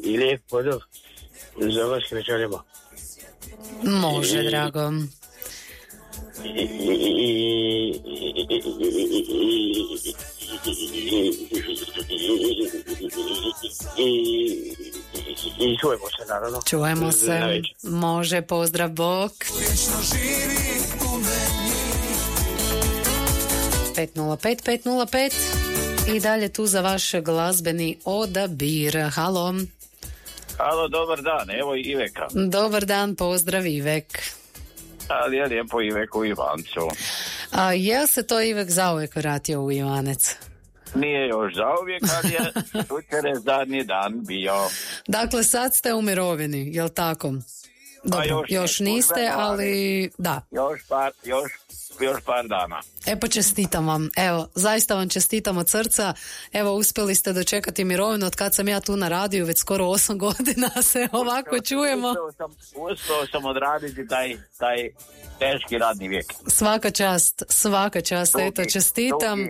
i lijep pozdrav za vas krečarima. Može, drago. I čujemo se, naravno. Čujemo se. Može, pozdrav, bok. 505 i dalje tu za vaš glazbeni odabir. Halo. Halo, dobar dan, evo Iveka. Dobar dan, pozdrav Ivek. Ali je lijepo Ivek u Ivancu. A je se to Ivek zauvijek vratio u Ivanec? Nije još zauvijek, ali je jučer je zadnji dan bio. Dakle, sad ste u mirovini, jel tako? Dobro, još niste, ali da. Još par dana. Pa čestitam vam, evo, zaista vam čestitam od srca. Evo, uspjeli ste dočekati mirovinu od kad sam ja tu na radiju, već skoro 8 godina se ovako čujemo. Uspio sam odraditi taj teški radni vijek. Svaka čast, eto, čestitam.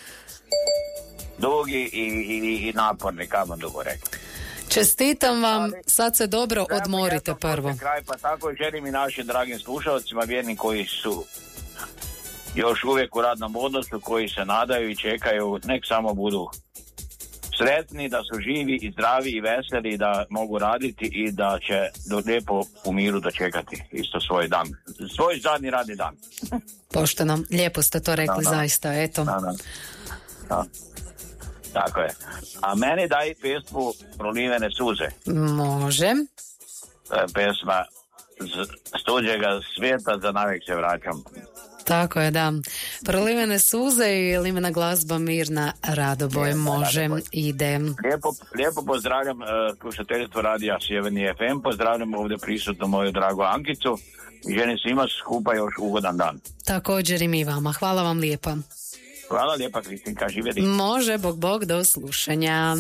Dugi i naporni, kamo dugo rekli. Čestitam vam, sad se dobro odmorite prvo. Kraj, pa tako želim i našim dragim slušalcima, vjerni koji su još uvijek u radnom odnosu, koji se nadaju i čekaju, nek samo budu sretni, da su živi i zdravi i veseli, da mogu raditi i da će lijepo u miru dočekati isto svoj dan, svoj zadnji radni dan. Pošteno, lijepo ste to rekli, zaista, eto. Da. Tako je. A meni daj pjesmu Prolivene suze. Može. Pjesma s tuđega svijeta, za navijek se vraćam. Tako je, da. Prolivene suze i limena glazba Mirna Radoboj. Može, ide. Lijepo pozdravljam slušateljstvo radija Sjeverni FM, pozdravljam ovdje prisutnu moju dragu Ankicu i želim svima skupa još ugodan dan. Također i mi vama. Hvala vam lijepa. Hvala lijepa, Kristinka, živjeti. Može, bog, do slušanja.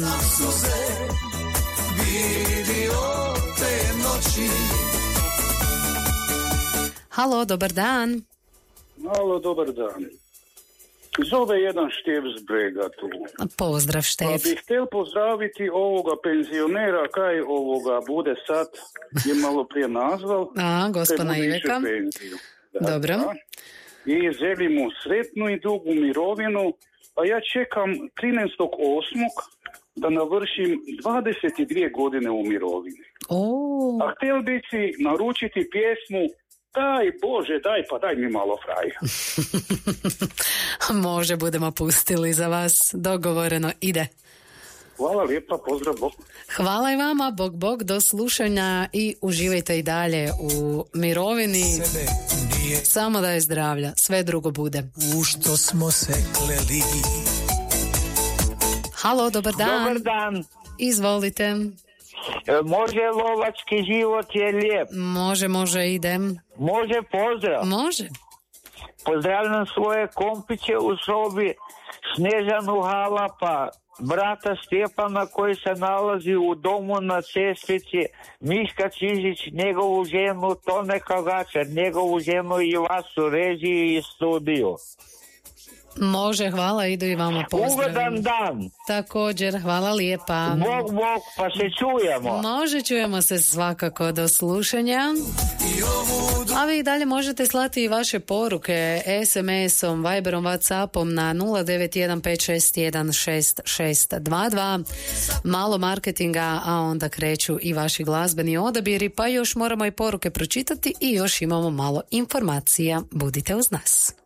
Halo, dobar dan. Halo, dobar dan. Zove jedan Štef z Brega tu. Pozdrav, Štef. Pa bih htio pozdraviti ovoga penzionera, kaj ovoga bude sad, je malo prije nazval. Gospodina Iveka. Dobro. I želim mu sretnu i dugu mirovinu, a ja čekam 13.8. da navršim 22 godine u mirovini. A htio bi si naručiti pjesmu Daj Bože, daj mi malo fraja. Može, budemo pustili za vas. Dogovoreno, ide. Hvala lijepa, pozdrav, bog. Hvala i vama, bog, do slušanja i uživajte i dalje u mirovini. Samo da je zdravlja, sve drugo bude. U što smo se kleli. Halo, dobar dan. Dobar dan. Izvolite. Može lovački život je lijep. Može, idem. Može pozdrav. Može. Pozdravljam svoje kompiće u sobi, Snežanu Halapa, brata Stjepana koji se nalazi u domu na Cestrici, Miška Čižić, njegovu ženu Tone Kagačar, njegovu ženu Ivasu, režiji i studiju. Može, hvala, idu i vama pozdravim. Ugodan dan. Također, hvala lijepa. Bog, pa se čujemo. Može, čujemo se svakako, do slušanja. A vi dalje možete slati i vaše poruke SMS-om, Viberom, Whatsappom na 0915616622. Malo marketinga, a onda kreću i vaši glazbeni odabiri, pa još moramo i poruke pročitati i još imamo malo informacija. Budite uz nas.